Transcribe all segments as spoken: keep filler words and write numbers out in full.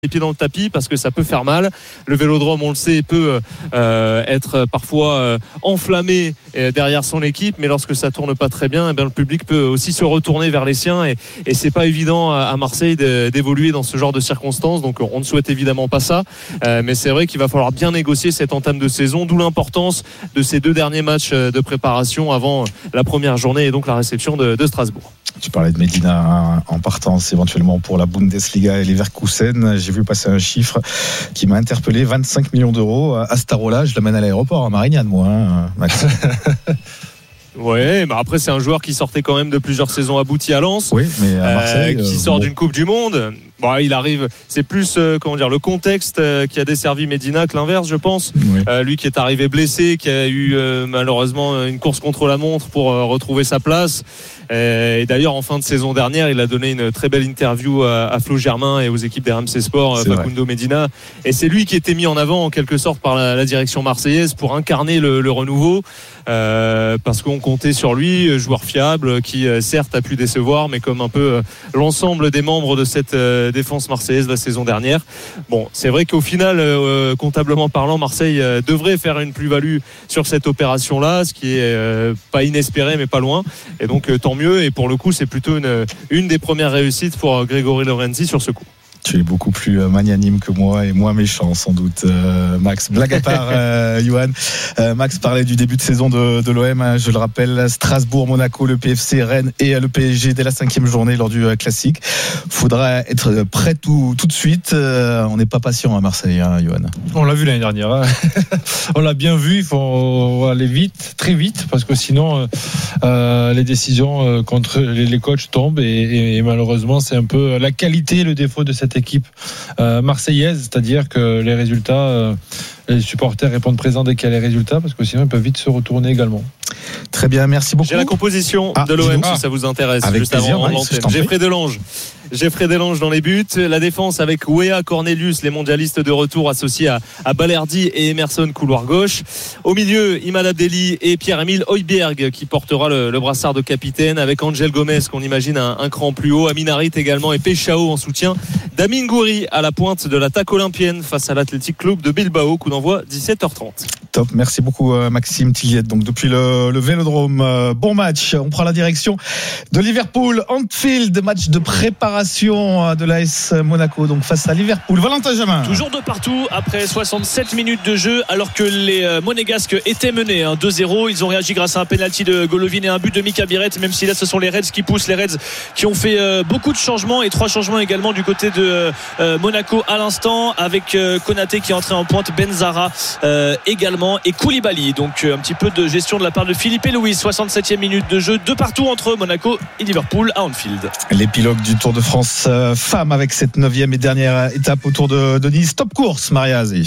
les pieds dans le tapis parce que ça peut faire mal. Le vélodrome, on le sait, peut euh, être parfois euh, enflammé euh, derrière son équipe, mais lorsque ça tourne pas très bien, eh bien le public peut aussi se retourner vers les siens et, et c'est pas évident à, à Marseille de, d'évoluer dans ce genre de circonstances. Donc on ne souhaite évidemment pas ça, euh, mais c'est vrai qu'il va falloir bien négocier cette entame de saison, d'où l'importance de ces deux derniers matchs de préparation avant la première journée et donc la réception de, de Strasbourg. Tu parlais de Medina en partance éventuellement pour la Bundesliga et Leverkusen. J'ai vu passer un chiffre qui m'a interpellé, vingt-cinq millions d'euros. À Starola, je l'amène à l'aéroport à Marignane, moi, hein, Max. Ouais, mais après c'est un joueur qui sortait quand même de plusieurs saisons abouties à Lens. Oui, mais à Marseille, euh, qui euh, sort bon. d'une Coupe du Monde. Bon, il arrive, c'est plus euh, comment dire le contexte euh, qui a desservi Medina que l'inverse, je pense. Oui. Euh, lui qui est arrivé blessé, qui a eu euh, malheureusement une course contre la montre pour euh, retrouver sa place. Euh, et d'ailleurs, en fin de saison dernière, il a donné une très belle interview à, à Flo Germain et aux équipes des R M C Sport, C'est Facundo vrai. Medina. Et c'est lui qui était mis en avant en quelque sorte par la, la direction marseillaise pour incarner le, le renouveau. Euh, parce qu'on comptait sur lui, joueur fiable qui euh, certes a pu décevoir, mais comme un peu euh, l'ensemble des membres de cette euh, défense marseillaise la saison dernière. Bon, c'est vrai qu'au final, euh, comptablement parlant, Marseille euh, devrait faire une plus-value sur cette opération-là, ce qui est euh, pas inespéré, mais pas loin. Et donc euh, tant mieux. Et pour le coup, c'est plutôt une, une des premières réussites pour Grégory Lorenzi sur ce coup. Tu es beaucoup plus magnanime que moi et moins méchant sans doute, euh, Max. Blague à part, euh, Johan. Euh, Max parlait du début de saison de, de l'O M. Hein, je le rappelle, Strasbourg, Monaco, le P F C, Rennes et le P S G dès la cinquième journée lors du euh, classique. Faudra être prêt tout, tout de suite. Euh, on n'est pas patient à Marseille, hein, Johan. On l'a vu l'année dernière. Hein. On l'a bien vu. Il faut aller vite, très vite, parce que sinon, euh, les décisions euh, contre les, les coachs tombent et, et, et malheureusement, c'est un peu la qualité et le défaut de cette équipe euh, marseillaise, c'est-à-dire que les résultats, euh, les supporters répondent présents dès qu'il y a les résultats, parce que sinon ils peuvent vite se retourner également. Très bien, merci beaucoup. J'ai la composition ah, de l'O M ah, si ça vous intéresse. Avec juste plaisir, avant ouais, l'antenne. je t'en prie. Geoffrey Delange. Geoffrey Delange dans les buts. La défense avec Wea Cornelius, les mondialistes de retour associés à, à Balerdi et Emerson, couloir gauche. Au milieu, Imad Abdelli et Pierre-Emile Højbjerg qui portera le, le brassard de capitaine avec Angel Gomez qu'on imagine un, un cran plus haut. Amin Harit également et Peshao en soutien. Damin Gouiri à la pointe de l'attaque olympienne face à l'Athletic Club de Bilbao. Coup d'envoi dix-sept heures trente. Top, merci beaucoup Maxime Tilliette. Donc depuis le, le Vélodrome, euh, bon match. On prend la direction de Liverpool, Anfield, match de préparation de l'A S Monaco, donc face à Liverpool. Valentin Jamin. Toujours de partout après soixante-sept minutes de jeu, alors que les Monégasques étaient menés hein, deux zéro. Ils ont réagi grâce à un penalty de Golovin et un but de Mika Biret, même si là ce sont les Reds qui poussent, les Reds qui ont fait euh, beaucoup de changements et trois changements également du côté de euh, Monaco à l'instant, avec euh, Konaté qui est entré en pointe, Benzara euh, également et Koulibaly. Donc euh, un petit peu de gestion de la part de Philippe et Louis. soixante-septième minute de jeu, de partout entre Monaco et Liverpool à Anfield. L'épilogue du Tour de France euh, femmes avec cette neuvième et dernière étape autour de, de Nice. Top course, Maria Azé.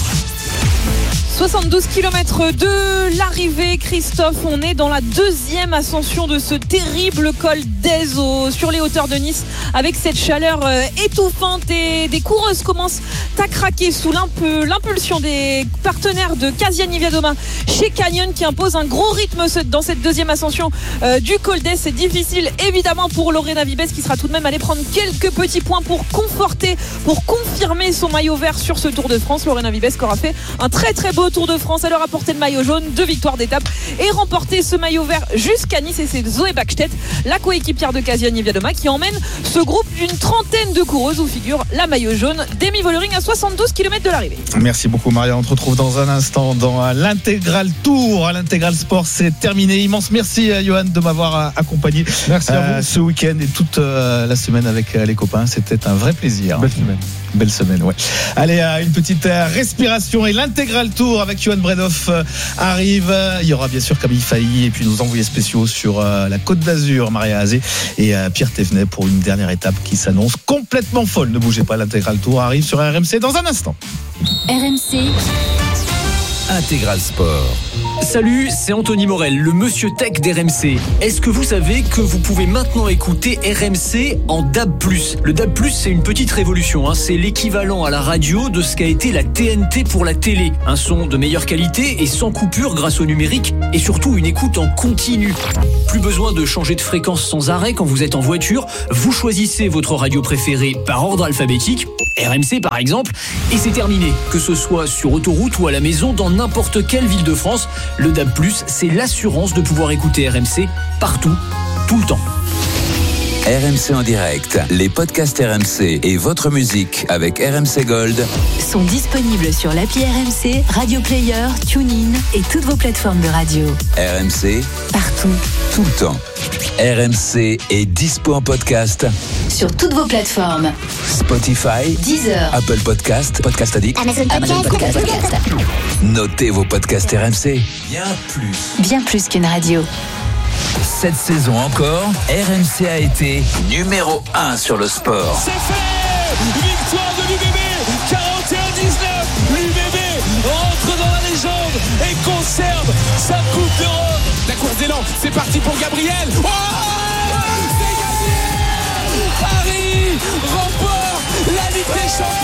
soixante-douze kilomètres de l'arrivée, Christophe. On est dans la deuxième ascension de ce terrible col d'Ez sur les hauteurs de Nice, avec cette chaleur étouffante et des coureuses commencent à craquer sous l'impulsion des partenaires de Kasia Niewiadoma chez Canyon, qui impose un gros rythme dans cette deuxième ascension du col d'Ez. C'est difficile évidemment pour Lorena Vibes, qui sera tout de même allée prendre quelques petits points pour conforter, pour confirmer son maillot vert sur ce Tour de France. Lorena Vibes qui aura fait un très très beau Tour de France. Elle aura porté le maillot jaune, deux victoires d'étape et remporté ce maillot vert jusqu'à Nice. Et c'est Zoé Backstedt, la coéquipière de Kasia Niewiadoma, qui emmène ce groupe d'une trentaine de coureuses où figure la maillot jaune d'Emi Vollering à soixante-douze kilomètres de l'arrivée. Merci beaucoup Maria, on te retrouve dans un instant dans l'intégral tour, à l'intégral sport. C'est terminé. Immense merci à Johan de m'avoir accompagné merci à euh, vous. ce week-end et toute euh, la semaine avec euh, les copains. C'était un vrai plaisir. Belle semaine. Belle semaine, ouais. Allez, euh, une petite euh, respiration et l'intégral tour avec Johan Bredoff euh, arrive. Il y aura bien sûr Camille Failly et puis nos envoyés spéciaux sur euh, la Côte d'Azur, Maria Azé et euh, Pierre Thévenet pour une dernière étape qui s'annonce complètement folle. Ne bougez pas, l'intégral tour arrive sur R M C dans un instant. R M C Intégral Sport. Salut, c'est Anthony Morel, le monsieur tech d'R M C. Est-ce que vous savez que vous pouvez maintenant écouter R M C en D A B plus? Le D A B plus, c'est une petite révolution, hein. C'est l'équivalent à la radio de ce qu'a été la T N T pour la télé. Un son de meilleure qualité et sans coupure grâce au numérique, et surtout une écoute en continu. Plus besoin de changer de fréquence sans arrêt quand vous êtes en voiture. Vous choisissez votre radio préférée par ordre alphabétique R M C par exemple, et c'est terminé. Que ce soit sur autoroute ou à la maison, dans n'importe quelle ville de France, le D A B plus, c'est l'assurance de pouvoir écouter R M C partout, tout le temps. R M C en direct, les podcasts R M C et votre musique avec R M C Gold sont disponibles sur l'appli R M C, Radio Player, TuneIn et toutes vos plateformes de radio. R M C, partout, tout le temps. R M C est dispo en podcast sur toutes vos plateformes. Spotify, Deezer, Apple Podcast, Podcast Addict, Amazon Podcast. Podcast. Podcast. Notez vos podcasts R M C. Bien plus. Bien plus qu'une radio. Cette saison encore, R M C a été numéro un sur le sport. C'est fait! Victoire de l'U B B, quarante et un dix-neuf. L'U B B rentre dans la légende et conserve sa Coupe d'Europe. La course d'élan, c'est parti pour Gabriel. Oh, c'est gagné! Paris remporte la Ligue des Champions.